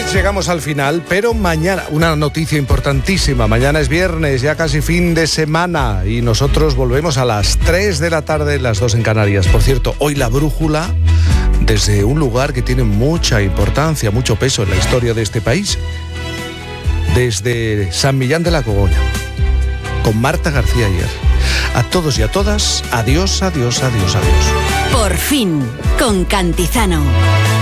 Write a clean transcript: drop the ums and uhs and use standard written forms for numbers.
Llegamos al final, pero mañana, una noticia importantísima, mañana es viernes, ya casi fin de semana, y nosotros volvemos a las 3 de la tarde, las 2 en Canarias. Por cierto, hoy la brújula, desde un lugar que tiene mucha importancia, mucho peso en la historia de este país, desde San Millán de la Cogolla, con Marta García Ayer. A todos y a todas, adiós, adiós, adiós, adiós. Por fin, con Cantizano.